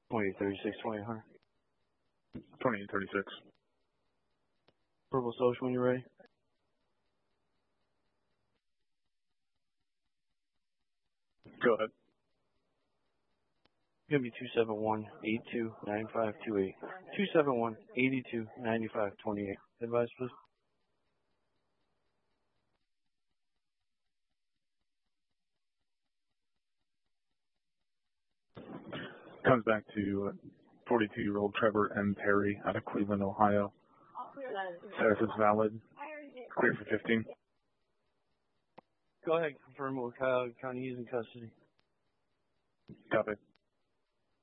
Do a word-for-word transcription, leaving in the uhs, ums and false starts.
twenty-eight thirty-six, twenty, Hunter. twenty-eight thirty-six. Purple social when you're ready. Go ahead. It's going to be two seven one, eight two nine five two eight. two seven one, eight two nine five two eight. Advice, please. Comes back to forty-two-year-old Trevor M. Perry out of Cleveland, Ohio. Status is valid. Clear for fifteen. Go ahead, confirm with Kyle County. He's in custody. Copy.